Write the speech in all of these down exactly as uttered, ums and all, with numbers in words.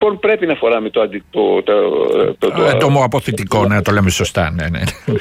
Λοιπόν, πρέπει να φοράμε το αντι... το, το, το, το, το, το μοαποθητικό, να το λέμε σωστά. Ναι, ναι.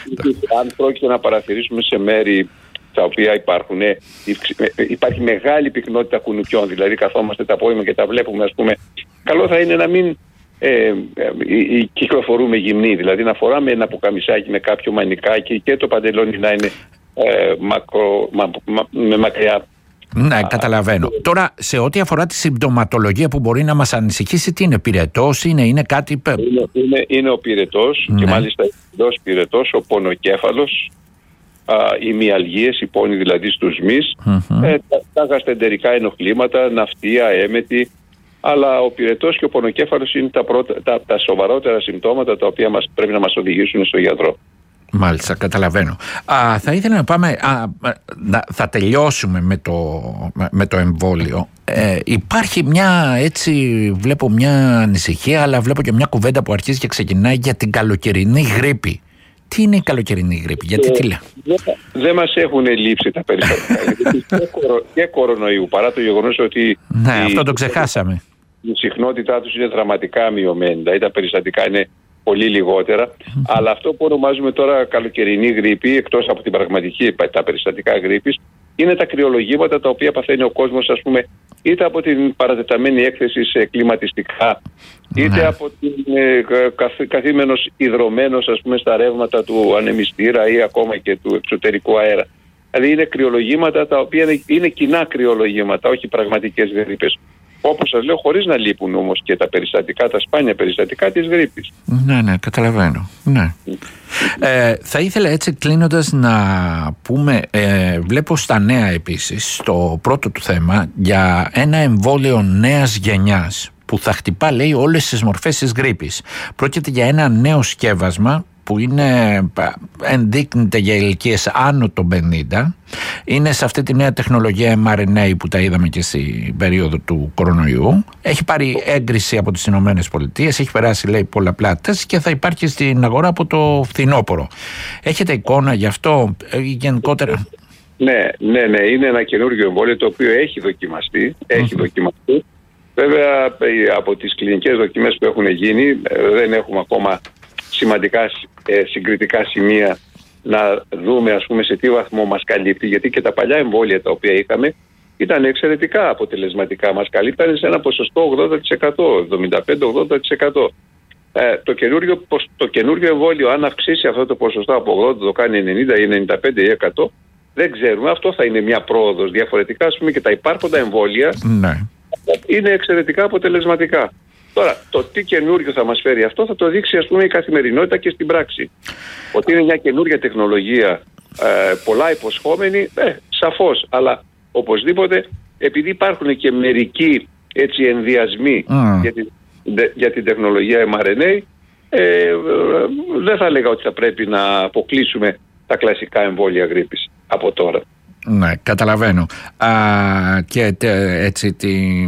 Αν πρόκειται να παρατηρήσουμε σε μέρη τα οποία υπάρχουν, υπάρχει μεγάλη πυκνότητα κουνουπιών, δηλαδή καθόμαστε τα απόγευμα και τα βλέπουμε, ας πούμε, καλό θα είναι να μην ε, ε, ε, κυκλοφορούμε γυμνοί, δηλαδή να φοράμε ένα πουκαμισάκι με κάποιο μανικάκι και το παντελόνι να είναι ε, μακρο, μα, μα, με μακριά. Ναι, καταλαβαίνω. Τώρα, σε ό,τι αφορά τη συμπτωματολογία που μπορεί να μας ανησυχήσει, τι είναι, πυρετός, είναι, είναι κάτι... Είναι, είναι, είναι ο πυρετός, ναι. Και μάλιστα ο πυρετός, ο πονοκέφαλος, α, οι μυαλγίες, οι πόνοι δηλαδή στους μυς, mm-hmm. ε, τα, τα γαστεντερικά ενοχλήματα, ναυτία, έμετη, αλλά ο πυρετός και ο πονοκέφαλος είναι τα, πρώτα, τα, τα σοβαρότερα συμπτώματα τα οποία μας, πρέπει να μας οδηγήσουν στον γιατρό. Μάλιστα, καταλαβαίνω. Α, θα ήθελα να πάμε, α, να, θα τελειώσουμε με το, με το εμβόλιο. Ε, υπάρχει μια, έτσι βλέπω μια ανησυχία, αλλά βλέπω και μια κουβέντα που αρχίζει και ξεκινάει για την καλοκαιρινή γρίπη. Τι είναι η καλοκαιρινή γρίπη, γιατί ε, τι λέω. Δεν δε μας έχουν λείψει τα περιστατικά και, κορο, και κορονοϊού, παρά το γεγονός ότι... Ναι, η, αυτό το ξεχάσαμε. Η συχνότητά τους είναι δραματικά μειωμένη, δηλαδή τα περιστατικά είναι πολύ λιγότερα, mm-hmm. αλλά αυτό που ονομάζουμε τώρα καλοκαιρινή γρίπη, εκτός από την πραγματική, τα περιστατικά γρίπης, είναι τα κρυολογήματα τα οποία παθαίνει ο κόσμος, ας πούμε, είτε από την παρατεταμένη έκθεση σε κλιματιστικά, είτε mm-hmm. από την ε, καθ, καθήμενος υδρωμένος, ας πούμε, στα ρεύματα του ανεμιστήρα ή ακόμα και του εξωτερικού αέρα. Δηλαδή είναι κρυολογήματα τα οποία είναι, είναι κοινά κρυολογήματα, όχι πραγματικές γρίπες. Όπως σας λέω, χωρίς να λείπουν όμως και τα περιστατικά, τα σπάνια περιστατικά της γρίπης. Ναι, ναι, καταλαβαίνω. Ναι. Ε, θα ήθελα έτσι κλείνοντας να πούμε, ε, βλέπω στα νέα επίσης, στο πρώτο του θέμα, για ένα εμβόλιο νέας γενιάς που θα χτυπά, λέει, όλες τις μορφές της γρίπης. Πρόκειται για ένα νέο σκεύασμα που είναι, ενδείκνυται για ηλικίες άνω των πενήντα. Είναι σε αυτή τη νέα τεχνολογία εμ αρ εν έι που τα είδαμε και στην περίοδο του κορονοϊού. Έχει πάρει έγκριση από τις Ηνωμένες Πολιτείες, έχει περάσει, λέει, πολλαπλά τεστ και θα υπάρχει στην αγορά από το φθινόπωρο. Έχετε εικόνα γι' αυτό γενικότερα? Ναι, ναι, ναι, είναι ένα καινούργιο εμβόλιο το οποίο έχει δοκιμαστεί. Έχει mm-hmm. δοκιμαστεί. Βέβαια, από τις κλινικές δοκιμές που έχουν γίνει, δεν έχουμε ακόμα σημαντικά ε, συγκριτικά σημεία να δούμε, ας πούμε, σε τι βαθμό μας καλύπτει, γιατί και τα παλιά εμβόλια τα οποία είχαμε ήταν εξαιρετικά αποτελεσματικά, μας καλύπτανε σε ένα ποσοστό ογδόντα τοις εκατό, εβδομήντα πέντε με ογδόντα τοις εκατό. Ε, το, καινούριο, το καινούριο εμβόλιο, αν αυξήσει αυτό το ποσοστό από ογδόντα, το κάνει ενενήντα ή ενενήντα πέντε ή εκατό, δεν ξέρουμε, αυτό θα είναι μια πρόοδος. Διαφορετικά, ας πούμε, και τα υπάρχοντα εμβόλια ναι. είναι εξαιρετικά αποτελεσματικά. Τώρα, το τι καινούριο θα μας φέρει αυτό θα το δείξει, ας πούμε, η καθημερινότητα και στην πράξη. Ότι είναι μια καινούργια τεχνολογία, ε, πολλά υποσχόμενη, ε, σαφώς. Αλλά οπωσδήποτε, επειδή υπάρχουν και μερικοί έτσι ενδιασμοί mm. για, την, για την τεχνολογία εμ αρ εν έι, ε, ε, δεν θα έλεγα ότι θα πρέπει να αποκλείσουμε τα κλασικά εμβόλια γρίπης από τώρα. Ναι, καταλαβαίνω. Α, και τε, έτσι τι,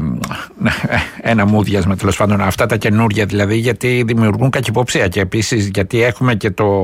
ένα μούδιασμα, τέλος πάντων, αυτά τα καινούργια δηλαδή, γιατί δημιουργούν κακυποψία και επίσης γιατί έχουμε και το...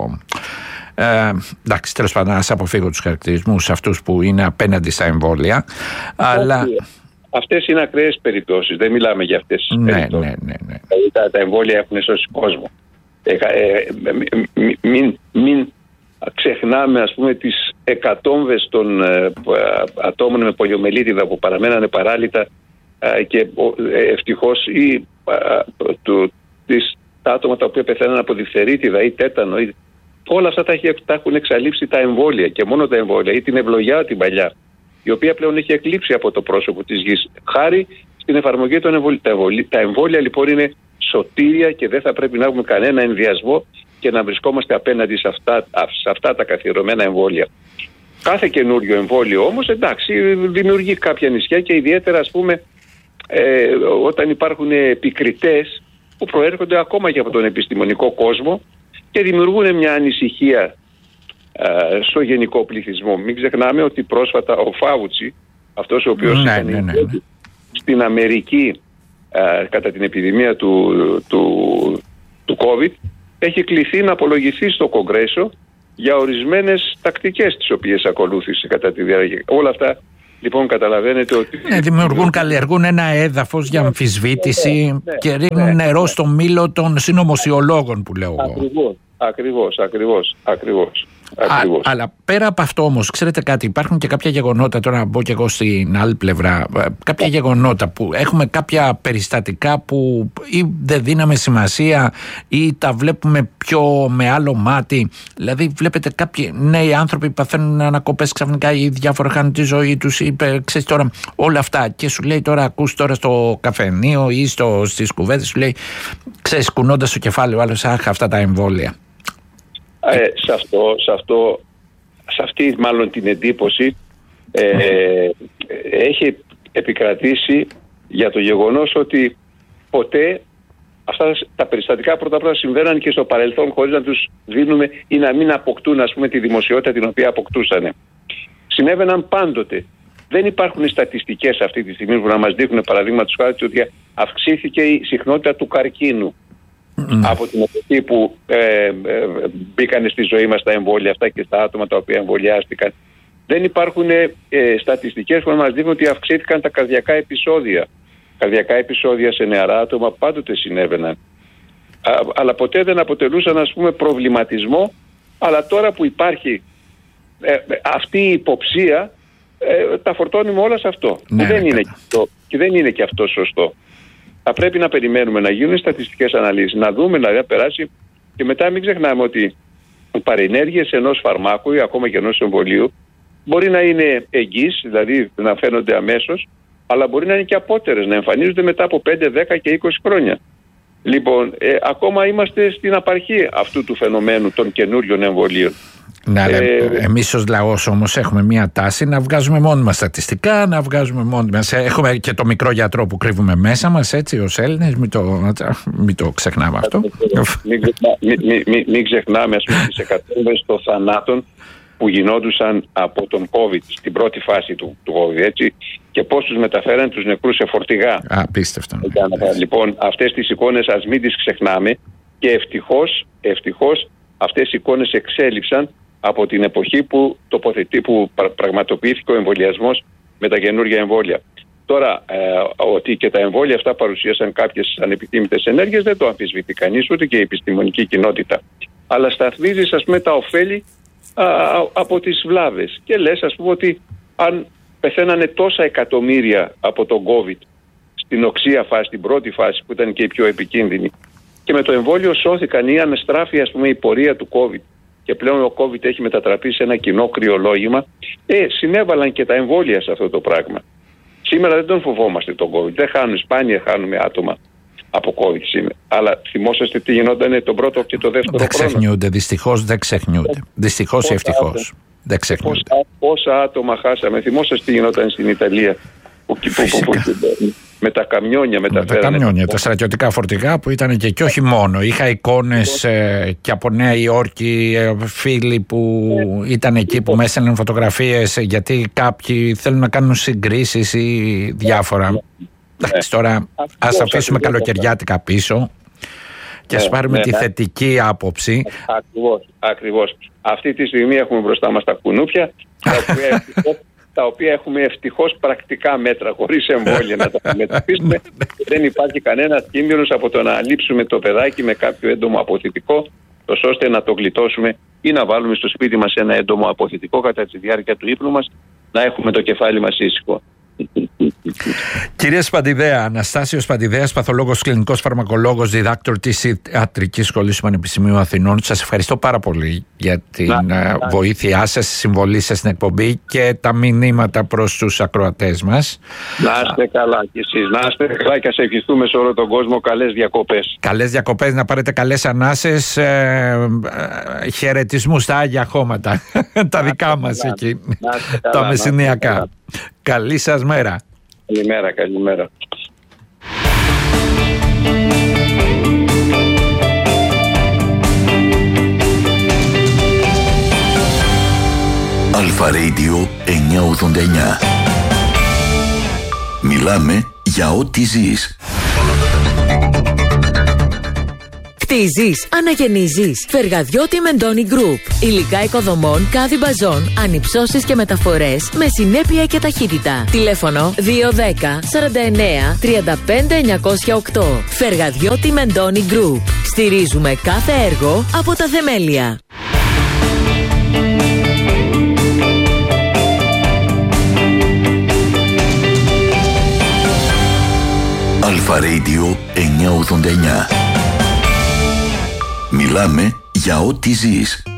Ε, εντάξει, τέλος πάντων, να αποφύγω τους χαρακτηρισμούς αυτούς που είναι απέναντι στα εμβόλια, αλλά... Αυτές είναι ακραίες περιπτώσεις, δεν μιλάμε για αυτές τις ναι, περιπτώσεις. Ναι, ναι, ναι. Τα, τα εμβόλια έχουν σώσει κόσμο. Ε, ε, μην... μην, μην ξεχνάμε, ας πούμε, τις εκατόμβες των ε, ατόμων με πολιομελίτιδα που παραμένανε παράλυτα ε, και ε, ευτυχώς ή ε, του, τις, τα άτομα τα οποία πεθαίναν από διφθερίτιδα ή τέτανο ή, όλα αυτά τα, τα έχουν εξαλείψει τα εμβόλια και μόνο τα εμβόλια, ή την ευλογιά την παλιά, η οποία πλέον έχει εκλείψει από το πρόσωπο της γης χάρη στην εφαρμογή των εμβολίων. Τα εμβόλια λοιπόν είναι σωτήρια και δεν θα πρέπει να έχουμε κανένα ενδιασμό και να βρισκόμαστε απέναντι σε αυτά, σε αυτά τα καθιερωμένα εμβόλια. Κάθε καινούριο εμβόλιο όμως, εντάξει, δημιουργεί κάποια νησιά και ιδιαίτερα, ας πούμε, ε, όταν υπάρχουν επικριτές που προέρχονται ακόμα και από τον επιστημονικό κόσμο και δημιουργούν μια ανησυχία ε, στο γενικό πληθυσμό. Μην ξεχνάμε ότι πρόσφατα ο Φάουτσι, αυτός ο οποίος ναι, ήταν ναι, ναι, ναι. στην Αμερική ε, κατά την επιδημία του, του, του COVID, έχει κληθεί να απολογηθεί στο Κογκρέσο για ορισμένες τακτικές τις οποίες ακολούθησε κατά τη διάρκεια. Όλα αυτά Λοιπόν, καταλαβαίνετε ότι... Ναι, δημιουργούν, καλλιεργούν ένα έδαφος για αμφισβήτηση ναι, και ρίχνουν ναι, νερό ναι. στο μήλο των συνωμοσιολόγων που λέω εγώ. Ακριβώς, ακριβώς, ακριβώς, ακριβώς. Α, αλλά πέρα από αυτό όμως, ξέρετε κάτι, υπάρχουν και κάποια γεγονότα, τώρα να μπω και εγώ στην άλλη πλευρά, κάποια γεγονότα που έχουμε κάποια περιστατικά που ή δεν δίναμε σημασία ή τα βλέπουμε πιο με άλλο μάτι. Δηλαδή βλέπετε κάποιοι νέοι άνθρωποι παθαίνουν ανακοπές ξαφνικά ή διάφορα χάνουν τη ζωή τους ή ξέρεις τώρα όλα αυτά και σου λέει τώρα, ακούς τώρα στο καφενείο ή στο, στις κουβέντες σου λέει, ξέρεις, κουνώντας το κεφάλι ο άλλος, αχ, αυτά τα εμβόλια. Ε, σε, αυτό, σε, αυτό, σε αυτή μάλλον την εντύπωση ε, ε, έχει επικρατήσει για το γεγονός ότι ποτέ αυτά τα περιστατικά πρώτα απ' όλα συμβαίναν και στο παρελθόν χωρίς να τους δίνουμε ή να μην αποκτούν, ας πούμε, τη δημοσιότητα την οποία αποκτούσαν. Συνέβαιναν πάντοτε. Δεν υπάρχουν στατιστικές αυτή τη στιγμή που να μας δείχνουν παραδείγματος χάρη ότι αυξήθηκε η συχνότητα του καρκίνου. Mm. Από την εποχή που ε, ε, μπήκαν στη ζωή μας τα εμβόλια αυτά και στα άτομα τα οποία εμβολιάστηκαν. Δεν υπάρχουν ε, στατιστικές που μας δείχνουν ότι αυξήθηκαν τα καρδιακά επεισόδια. Καρδιακά επεισόδια σε νεαρά άτομα πάντοτε συνέβαιναν. Α, αλλά ποτέ δεν αποτελούσαν, ας πούμε, προβληματισμό. Αλλά τώρα που υπάρχει ε, αυτή η υποψία, ε, τα φορτώνουμε όλα σε αυτό. Ναι, δεν είναι και αυτό, και δεν είναι και αυτό σωστό. Θα πρέπει να περιμένουμε να γίνουν στατιστικές αναλύσεις, να δούμε, να περάσει και μετά μην ξεχνάμε ότι οι παρενέργειες ενός φαρμάκου ή ακόμα και ενός εμβολίου μπορεί να είναι εγγύς, δηλαδή να φαίνονται αμέσως, αλλά μπορεί να είναι και απότερες, να εμφανίζονται μετά από πέντε, δέκα και είκοσι χρόνια. Λοιπόν, ε, ακόμα είμαστε στην απαρχή αυτού του φαινομένου των καινούριων εμβολίων. Ναι, αλλά ε, εμείς ως λαός όμως έχουμε μία τάση να βγάζουμε μόνοι μας στατιστικά, να βγάζουμε μόνοι μας. Έχουμε και το μικρό γιατρό που κρύβουμε μέσα μας, έτσι, ως Έλληνες, μην το, μην το ξεχνάμε αυτό. Μην, μην, μην, μην, μην ξεχνάμε, ας πούμε, τις εκατομμύρες των θανάτων που γινόντουσαν από τον COVID, στην πρώτη φάση του, του COVID, έτσι, και πώς τους μεταφέραν τους νεκρούς σε φορτηγά. Απίστευτο. Ναι. Λοιπόν, αυτές τις εικόνες ας μην τις ξεχνάμε και ευτυχώς, ευτυχώς αυτές οι εικόνες εξέλιψαν από την εποχή που, τοποθετεί, που πραγματοποιήθηκε ο εμβολιασμός με τα καινούργια εμβόλια. Τώρα, ε, ότι και τα εμβόλια αυτά παρουσίασαν κάποιες ανεπιθύμητες ενέργειες δεν το αμφισβητεί κανείς, ούτε και η επιστημονική κοινότητα. Αλλά σταθμίζεις, ας πούμε, τα ωφέλη α, α, από τις βλάβες. Και λες, ας πούμε, ότι αν πεθαίνανε τόσα εκατομμύρια από τον COVID στην οξία φάση, την πρώτη φάση που ήταν και η πιο επικίνδυνη, και με το εμβόλιο σώθηκαν ή αναστράφει, ας πούμε, η πορεία του COVID, και πλέον ο COVID έχει μετατραπεί σε ένα κοινό κρυολόγημα, ε, συνέβαλαν και τα εμβόλια σε αυτό το πράγμα. Σήμερα δεν τον φοβόμαστε τον COVID. Δεν χάνουμε, σπάνια χάνουμε άτομα από COVID σήμερα. Αλλά θυμόσαστε τι γινόταν τον πρώτο και το δεύτερο δεν χρόνο. Ξεχνιούνται, δυστυχώς δεν ξεχνιούνται. Δυστυχώς ή ευτυχώς. Δεν ξεχνιούνται. Πόσα, πόσα άτομα χάσαμε. Θυμόσαστε τι γινόταν στην Ιταλία. Που, που, που, που, με τα καμιόνια μεταφέρανε. Με τα καμιόνια, τα στρατιωτικά φορτηγά που ήταν και, και όχι μόνο. Είχα εικόνες ε, και από Νέα Υόρκη, ε, φίλοι που ε, ήταν εκεί, που με έστελναν φωτογραφίες, γιατί κάποιοι θέλουν να κάνουν συγκρίσεις ή διάφορα. Εντάξει, ε, τώρα ας αφήσουμε καλοκαιριάτικα πίσω και ας πάρουμε ναι, τη ναι. θετική άποψη. Ακριβώς, ακριβώς. Αυτή τη στιγμή έχουμε μπροστά μας τα κουνούπια, τα οποία τα οποία έχουμε ευτυχώς πρακτικά μέτρα, χωρίς εμβόλια να τα αντιμετωπίσουμε. Δεν υπάρχει κανένας κίνδυνος από το να λείψουμε το παιδάκι με κάποιο έντομο αποθητικό, τόσο ώστε να το γλιτώσουμε ή να βάλουμε στο σπίτι μας ένα έντομο αποθητικό κατά τη διάρκεια του ύπνου μας, να έχουμε το κεφάλι μας ήσυχο. Κύριε Σπαντιδέα, Αναστάσιος Σπαντιδέας, παθολόγος, κλινικός φαρμακολόγος, διδάκτορ της Ιατρικής Σχολής του Πανεπιστημίου Αθηνών. Σας ευχαριστώ πάρα πολύ για την να, να, βοήθειά σας, τη συμβολή σας στην εκπομπή και τα μηνύματα προς τους ακροατές μας. Να είστε καλά κι εσείς, να είστε καλά και ας ευχηθούμε σε όλο τον κόσμο καλές διακοπές. Καλές διακοπές, να πάρετε καλές ανάσες, ε, ε, χαιρετισμούς στα Άγια Χώματα, τα δικά μας καλά, εκεί, τα μεσηνιακά. Καλή σας μέρα. Καλημέρα, καλημέρα. Αλφα Radio εννιακόσια ογδόντα εννιά. Μιλάμε για ό,τι ζεις. Χτίζεις, αναγεννίζεις. Φεργαδιώτη Μεντώνη Group. Υλικά οικοδομών, κάδι μπαζών, ανυψώσεις και μεταφορές με συνέπεια και ταχύτητα. Τηλέφωνο δύο ένα μηδέν σαράντα εννέα τριάντα πέντε εννιακόσια οκτώ. Φεργαδιώτη Μεντώνη Group. Στηρίζουμε κάθε έργο από τα θεμέλια. Αλφα Radio εννιακόσια ογδόντα εννιά. Μιλάμε για ό,τι ζεις.